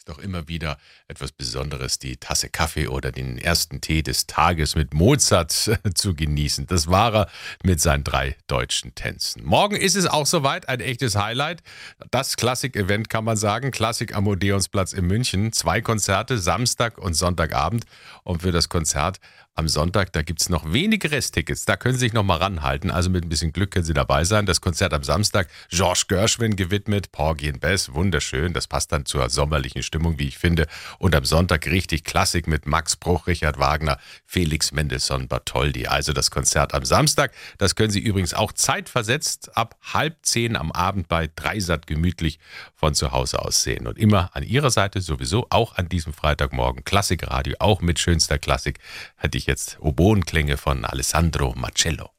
Ist doch immer wieder etwas Besonderes, die Tasse Kaffee oder den ersten Tee des Tages mit Mozart zu genießen. Das war er mit seinen 3 deutschen Tänzen. Morgen ist es auch soweit, ein echtes Highlight. Das Klassik-Event kann man sagen. Klassik am Odeonsplatz in München. 2 Konzerte, Samstag und Sonntagabend. Und für das Konzert am Sonntag, da gibt es noch wenige Resttickets. Da können Sie sich noch mal ranhalten. Also mit ein bisschen Glück können Sie dabei sein. Das Konzert am Samstag, Georges Gershwin gewidmet, Porgy and Bess, wunderschön. Das passt dann zur sommerlichen Stimmung, wie ich finde. Und am Sonntag richtig Klassik mit Max Bruch, Richard Wagner, Felix Mendelssohn Bartholdy. Also das Konzert am Samstag. Das können Sie übrigens auch zeitversetzt ab 9:30 am Abend bei Dreisat gemütlich von zu Hause aus sehen. Und immer an Ihrer Seite sowieso, auch an diesem Freitagmorgen, Klassikradio, auch mit schönster Klassik, hatte ich jetzt Oboenklänge von Alessandro Marcello.